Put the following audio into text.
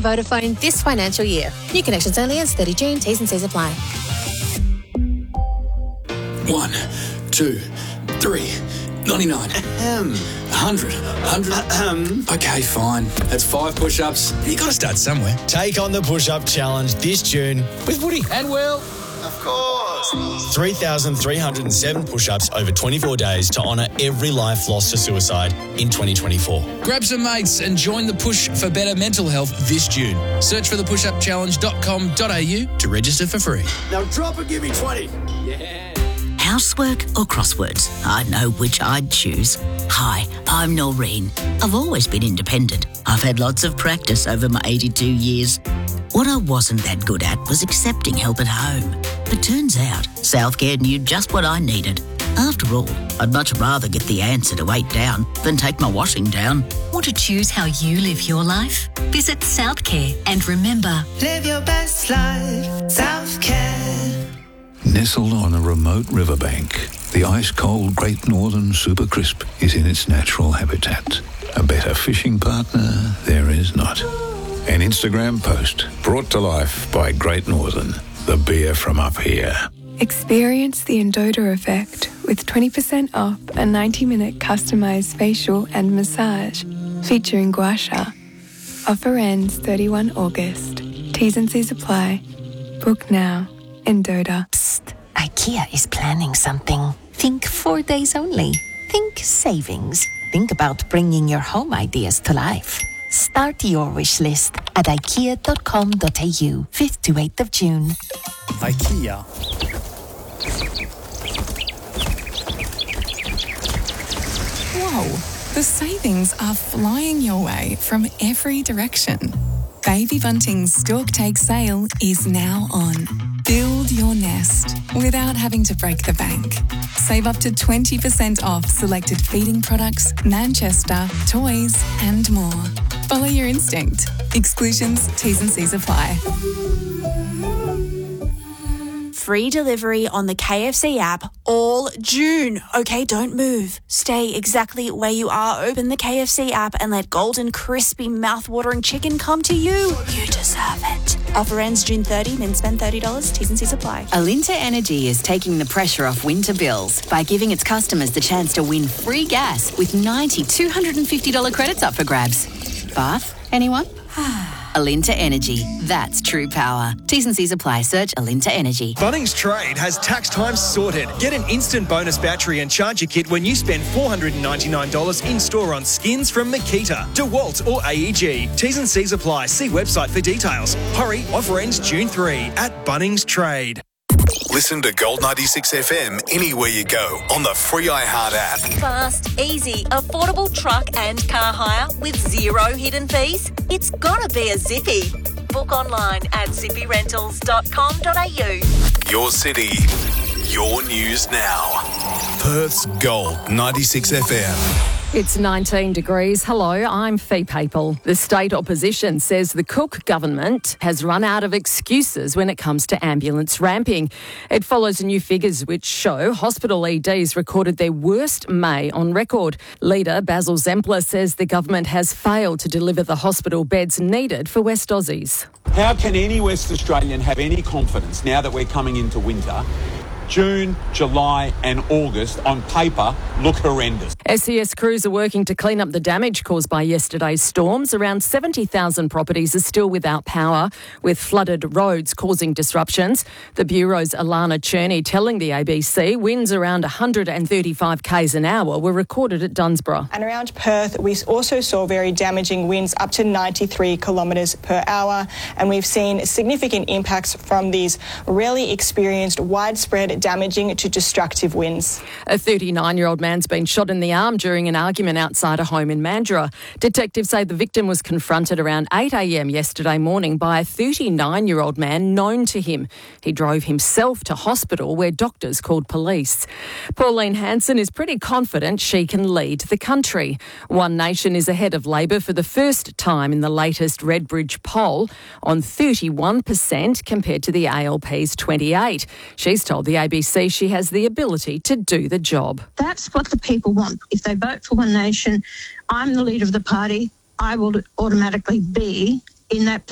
Vodafone this financial year. New connections only as 30 June. T's and C's apply. 1, 2, 3, 99. 100. Okay, fine. That's 5 push-ups. You got to start somewhere. Take on the push-up challenge this June with Woody And Will. Of course. 3,307 push-ups over 24 days to honour every life lost to suicide in 2024. Grab some mates and join the push for better mental health this June. Search for thepushupchallenge.com.au to register for free. Now drop and give me 20. Yeah. Housework or crosswords? I know which I'd choose. Hi, I'm Noreen. I've always been independent. I've had lots of practice over my 82 years. What I wasn't that good at was accepting help at home. But turns out, Southcare knew just what I needed. After all, I'd much rather get the answer to 8 down than take my washing down. Want to choose how you live your life? Visit Southcare and remember, live your best life, Southcare. Nestled on a remote riverbank, the ice-cold Great Northern Super Crisp is in its natural habitat. A better fishing partner there is not. An Instagram post brought to life by Great Northern, the beer from up here. Experience the Endota effect with 20% off a 90-minute customised facial and massage featuring gua sha. Offer ends 31 August. T's and C's apply. Book now. Endota. Psst. IKEA is planning something. Think 4 days only. Think savings. Think about bringing your home ideas to life. Start your wish list at ikea.com.au, 5th to 8th of June. IKEA. Whoa, the savings are flying your way from every direction. Baby Bunting's Stork Take sale is now on. Build your nest without having to break the bank. Save up to 20% off selected feeding products, Manchester, toys and more. Follow your instinct. Exclusions, T's and C's apply. Free delivery on the KFC app all June. Okay, don't move. Stay exactly where you are. Open the KFC app and let golden, crispy, mouth-watering chicken come to you. You deserve it. Offer ends June 30, then spend $30. T's and C's apply. Alinta Energy is taking the pressure off winter bills by giving its customers the chance to win free gas with 90 $250 credits up for grabs. Bath? Anyone? Alinta Energy. That's true power. T's and C's apply. Search Alinta Energy. Bunnings Trade has tax time sorted. Get an instant bonus battery and charger kit when you spend $499 in store on skins from Makita, DeWalt or AEG. T's and C's apply. See website for details. Hurry, offer ends June 3 at Bunnings Trade. Listen to Gold 96 FM anywhere you go on the free iHeart app. Fast, easy, affordable truck and car hire with zero hidden fees? It's gotta be a Zippy. Book online at zippyrentals.com.au. Your city, your news now. Perth's Gold 96 FM. It's 19 degrees. Hello, I'm Fee Papel. The state opposition says the Cook government has run out of excuses when it comes to ambulance ramping. It follows new figures which show hospital EDs recorded their worst May on record. Leader Basil Zempler says the government has failed to deliver the hospital beds needed for West Aussies. How can any West Australian have any confidence now that we're coming into winter? June, July and August on paper look horrendous. SES crews are working to clean up the damage caused by yesterday's storms. Around 70,000 properties are still without power, with flooded roads causing disruptions. The Bureau's Alana Cherney telling the ABC winds around 135 k's an hour were recorded at Dunsborough. And around Perth, we also saw very damaging winds up to 93 kilometres per hour. And we've seen significant impacts from these rarely experienced widespread damaging to destructive winds. A 39-year-old man's been shot in the arm during an argument outside a home in Mandurah. Detectives say the victim was confronted around 8 a.m. yesterday morning by a 39-year-old man known to him. He drove himself to hospital where doctors called police. Pauline Hanson is pretty confident she can lead the country. One Nation is ahead of Labor for the first time in the latest Redbridge poll on 31% compared to the ALP's 28%. She's told the ABC she has the ability to do the job. That's what the people want. If they vote for One Nation, I'm the leader of the party. I will automatically be in that